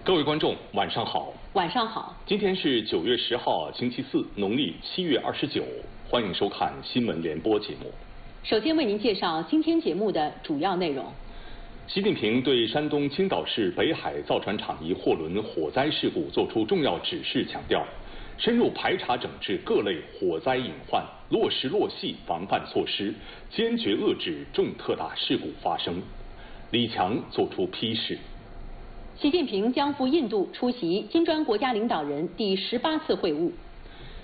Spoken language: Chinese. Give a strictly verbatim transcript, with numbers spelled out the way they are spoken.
各位观众，晚上好。 晚上好。 今天是九月十号，星期四，农历七月二十九。欢迎收看新闻联播节目。 首先为您介绍今天节目的主要内容。 习近平对山东青岛市北海造船厂一货轮火灾事故作出重要指示，强调深入排查整治各类火灾隐患，落实落细防范措施，坚决遏制重特大事故发生。李强作出批示。 习近平将赴印度出席金砖国家领导人第十八次会晤。